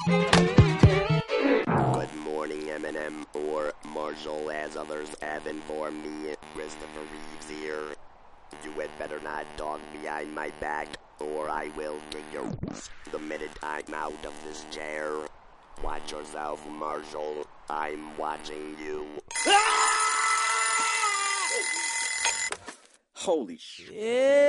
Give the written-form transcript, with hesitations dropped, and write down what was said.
Good morning, Eminem, or Marshall, as others have informed me. Christopher Reeves here. You had better not talk behind my back, or I will kick your the minute I'm out of this chair. Watch yourself, Marshall. I'm watching you. Holy shit. Yeah.